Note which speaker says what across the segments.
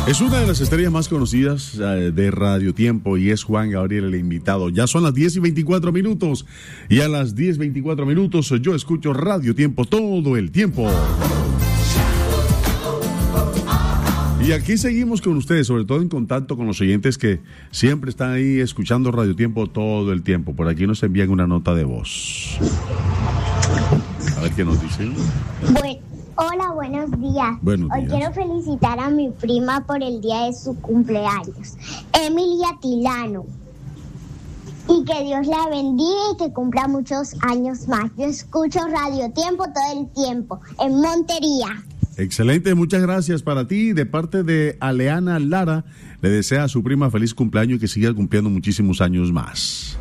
Speaker 1: Es una de las estrellas más conocidas de Radio Tiempo y es Juan Gabriel el invitado. Ya son las 10:24 y a las 10:24 yo escucho Radio Tiempo todo el tiempo. Y aquí seguimos con ustedes, sobre todo en contacto con los oyentes que siempre están ahí escuchando Radio Tiempo todo el tiempo. Por aquí nos envían una nota de voz. A ver qué nos dicen.
Speaker 2: Hola, buenos días.
Speaker 1: Buenos días.
Speaker 2: Hoy quiero felicitar a mi prima por el día de su cumpleaños, Emilia Tilano. Y que Dios la bendiga y que cumpla muchos años más. Yo escucho Radio Tiempo todo el tiempo, en Montería.
Speaker 1: Excelente, muchas gracias para ti. De parte de Aleana Lara, le desea a su prima feliz cumpleaños y que siga cumpliendo muchísimos años más.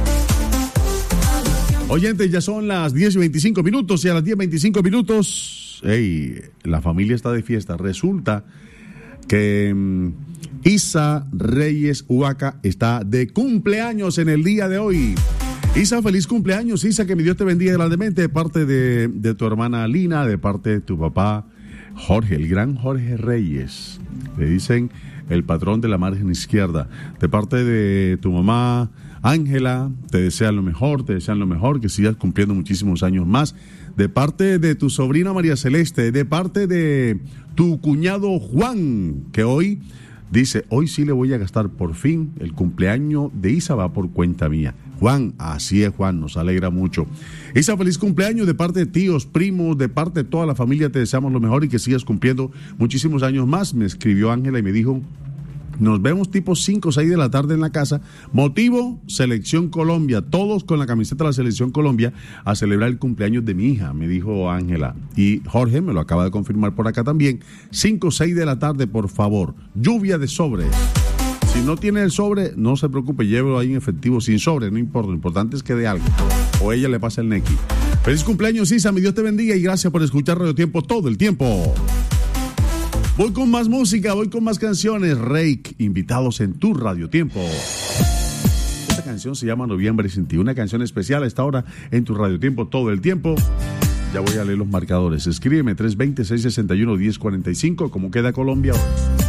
Speaker 1: Oyentes, ya son las 10:25 y a las 10:25, la familia está de fiesta. Resulta que Isa Reyes Huaca está de cumpleaños en el día de hoy. Isa, feliz cumpleaños, Isa, que mi Dios te bendiga grandemente, de parte de tu hermana Lina, de parte de tu papá Jorge, el gran Jorge Reyes, le dicen el patrón de la margen izquierda, de parte de tu mamá Ángela, te desean lo mejor, que sigas cumpliendo muchísimos años más, de parte de tu sobrina María Celeste, de parte de tu cuñado Juan, que hoy dice, hoy sí le voy a gastar por fin, el cumpleaños de Isa va por cuenta mía. Juan, así es Juan, nos alegra mucho. Isa, feliz cumpleaños de parte de tíos, primos, de parte de toda la familia, te deseamos lo mejor y que sigas cumpliendo muchísimos años más. Me escribió Ángela y me dijo, nos vemos tipo 5 o 6 de la tarde en la casa, motivo Selección Colombia, todos con la camiseta de la Selección Colombia a celebrar el cumpleaños de mi hija, me dijo Ángela. Y Jorge me lo acaba de confirmar por acá también, 5 o 6 de la tarde, por favor, lluvia de sobre. Si no tiene el sobre, no se preocupe, llévelo ahí en efectivo, sin sobre, no importa, lo importante es que dé algo, o ella le pasa el nequi. Feliz cumpleaños, Isa, mi Dios te bendiga y gracias por escuchar Radio Tiempo todo el tiempo. Voy con más música, voy con más canciones. Reik, invitados en tu Radio Tiempo. Esta canción se llama Noviembre sin ti, una canción especial a esta hora en tu Radio Tiempo todo el tiempo. Ya voy a leer los marcadores. Escríbeme 320-661-1045. ¿Cómo queda Colombia hoy?